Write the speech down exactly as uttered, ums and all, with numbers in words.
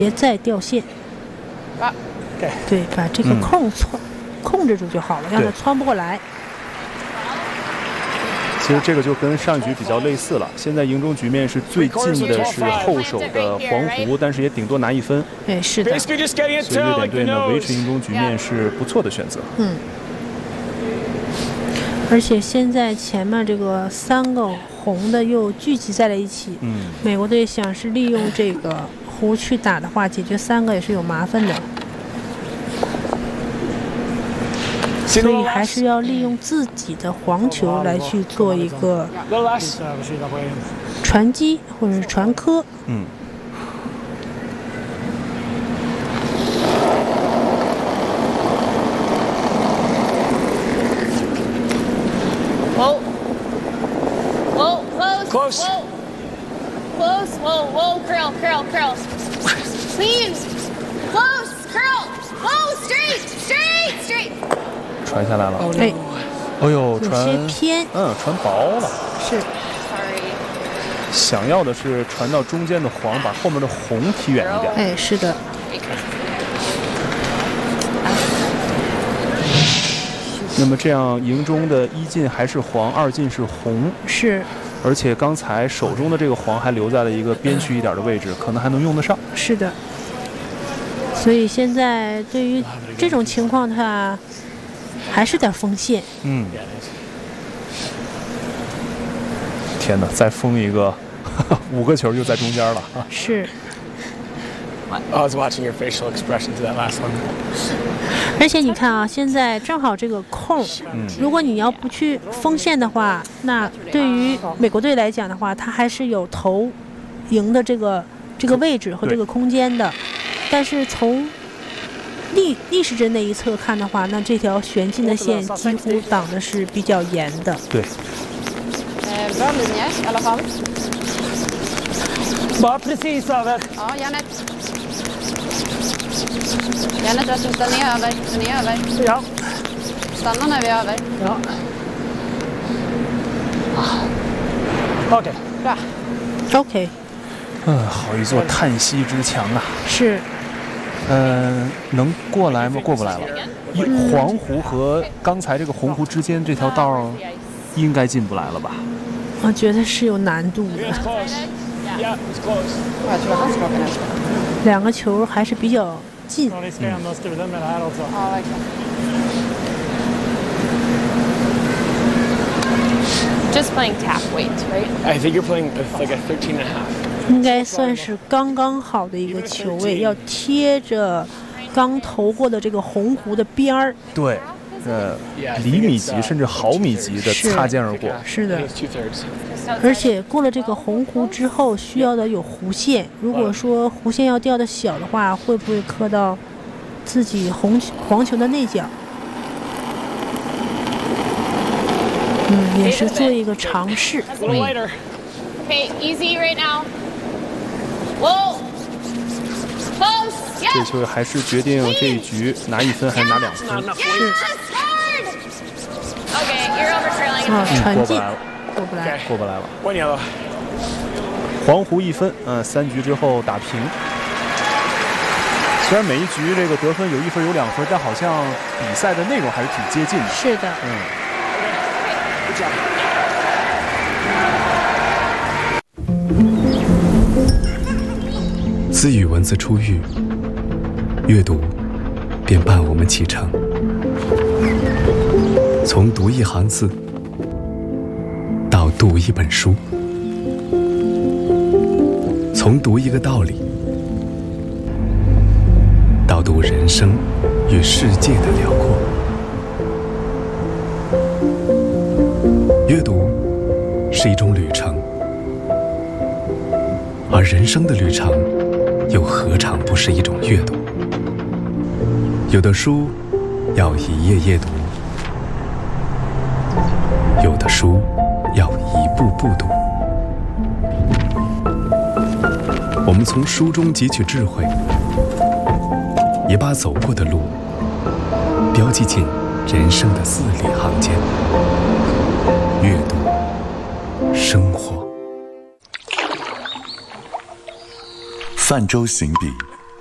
别再掉线。 啊，对， 对，把这个空窜、嗯、控制住就好了，让它窜不过来。 其实这个就跟上一局比较类似了。现在赢中局面是最近的是后手的黄胡，但是也顶多拿一分。 对，是的。 所以瑞典队呢维持赢中局面是不错的选择。 嗯。而且现在前面这个三个红的又聚集在了一起。嗯。美国队想是利用这个胡去打的话，解决三个也是有麻烦的。所以还是要利用自己的黄球来去做一个传击或者是传科。嗯。 Whoa. Whoa, close. Close. Whoa. Close. Whoa, whoa, curl, curl, curl. Clean. Close, curl. Whoa, straight, straight, straight. 传下来了， 哎， 哦呦，传有些偏， 嗯，传薄了， 是。 想要的是传到中间的黄，把后面的红踢远一点。 哎，是的。 那么这样，赢中的一进还是黄，二进是红， 是。 而且刚才手中的这个黄还留在了一个边区一点的位置，可能还能用得上。 是的。所以现在对于这种情况，他还是得锋线。 嗯。天哪，再封一个，五个球就在中间了。 是。 I was watching your facial expression to that last one. 而且你看啊，现在正好这个空，嗯、如果你要不去锋线的话，那对于美国队来讲的话，他还是有投赢的这个这个位置和这个空间的。但是从逆逆时针那一侧看的话，那这条旋进的线几乎挡的是比较严的。 对。 Bra linje i alla fall. Bara precis över. Ja, Janet. Janet, jag syns den är över. Den är över. Ja. Stanna när vi är över. Ja. Okej. Bra. OK。 嗯，好一座叹息之墙啊！ 是。 嗯、呃，能过来吗？过不来了。嗯、黄湖和刚才这个红湖之间这条道应该进不来了吧？ 我觉得是有难度的。两个球还是比较近。嗯、 Just playing tap weight, right? I think you're playing with like a thirteen and a half. 应该算是刚刚好的一个球位，要贴着刚投过的这个红湖的边儿。 对。呃，厘米级甚至毫米级的擦肩而过。 是的。而且过了这个红湖之后，需要的有弧线。如果说弧线要掉的小的话，会不会磕到自己红黄球的内角？嗯，也是做一个尝试。 嗯、 Okay, easy right now. Whoa. Close. 这球还是决定这一局拿一分还是拿两分。 是。啊，传进，过不来， 过不来了。黄湖一分，嗯，三局之后打平。虽然每一局这个得分有一分有两分，但好像比赛的内容还是挺接近的。 是的， 嗯。自语文字出狱，阅读便伴我们启程。从读一行字到读一本书，从读一个道理到读人生与世界的辽阔。阅读是一种旅程，而人生的旅程又何尝不是一种阅读？有的书要一页页读，有的书要一步步读。我们从书中汲取智慧，也把走过的路标记进人生的字里行间。阅读，生活。 泛舟行笔。